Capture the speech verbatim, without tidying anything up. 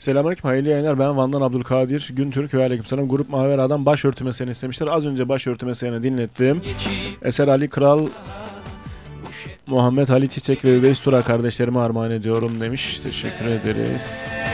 Selamünaleyküm, hayırlı yayınlar. Ben Van'dan Abdülkadir Güntürk ve aleykümselam. Grup Mavi A'dan başörtü meseleni istemişler. Az önce başörtü meseleni dinlettim. Eser Ali Kral, Muhammed Ali Çiçek ve Üveys Tura kardeşlerime armağan ediyorum demiş. Teşekkür ederiz.